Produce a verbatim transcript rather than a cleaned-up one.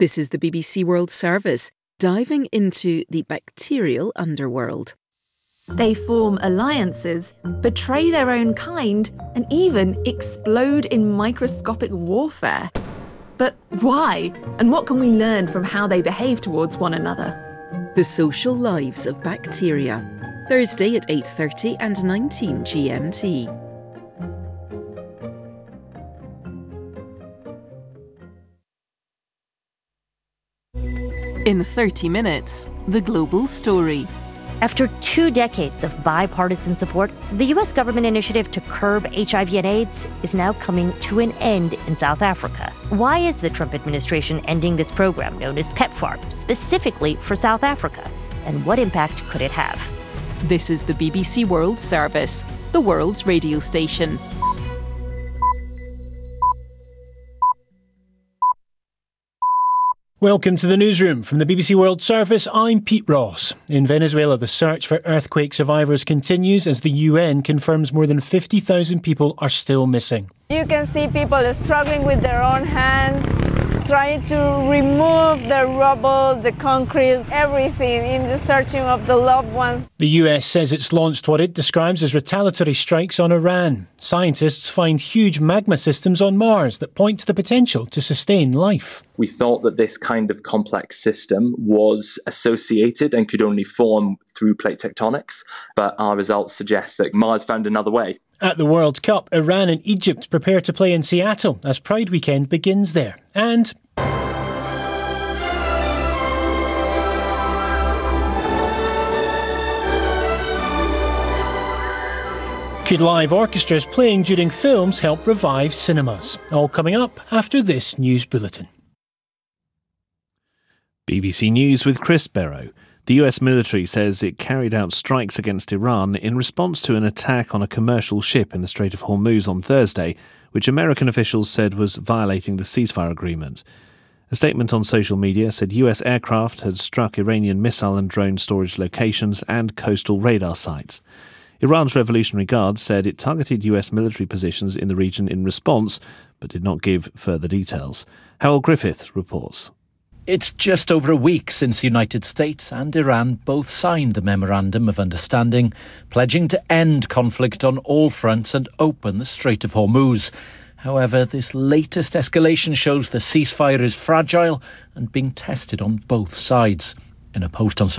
This is the B B C World Service, diving into the bacterial underworld. They form alliances, betray their own kind, and even explode in microscopic warfare. But why? And what can we learn from how they behave towards one another? The Social Lives of Bacteria. Thursday at eight thirty and nineteen G M T. In thirty minutes, the global story. After two decades of bipartisan support, the U S government initiative to curb H I V and AIDS is now coming to an end in South Africa. Why is the Trump administration ending this program known as PEPFAR, specifically for South Africa? And what impact could it have? This is the B B C World Service, the world's radio station. Welcome to the newsroom from the B B C World Service. I'm Pete Ross. In Venezuela, the search for earthquake survivors continues as the U N confirms more than fifty thousand people are still missing. You can see people struggling with their own hands, trying to remove the rubble, the concrete, everything in the searching of the loved ones. The U S says it's launched what it describes as retaliatory strikes on Iran. Scientists find huge magma systems on Mars that point to the potential to sustain life. We thought that this kind of complex system was associated and could only form through plate tectonics, but our results suggest that Mars found another way. At the World Cup, Iran and Egypt prepare to play in Seattle as Pride Weekend begins there. And could live orchestras playing during films help revive cinemas? All coming up after this news bulletin. B B C News with Chris Barrow. The U S military says it carried out strikes against Iran in response to an attack on a commercial ship in the Strait of Hormuz on Thursday, which American officials said was violating the ceasefire agreement. A statement on social media said U S aircraft had struck Iranian missile and drone storage locations and coastal radar sites. Iran's Revolutionary Guard said it targeted U S military positions in the region in response, but did not give further details. Harold Griffith reports. It's just over a week since the United States and Iran both signed the Memorandum of Understanding, pledging to end conflict on all fronts and open the Strait of Hormuz. However, this latest escalation shows the ceasefire is fragile and being tested on both sides. In a post on